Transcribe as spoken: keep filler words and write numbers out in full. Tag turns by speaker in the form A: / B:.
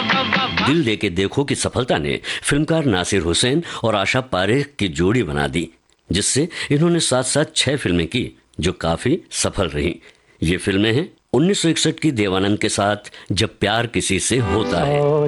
A: दिल दे के देखो की सफलता ने फिल्मकार नासिर हुसैन और आशा पारेख की जोड़ी बना दी, जिससे इन्होंने साथ साथ छह फिल्में की जो काफी सफल रही। ये फिल्में हैं उन्नीस सौ इकसठ की देवानंद के साथ जब प्यार किसी से होता है,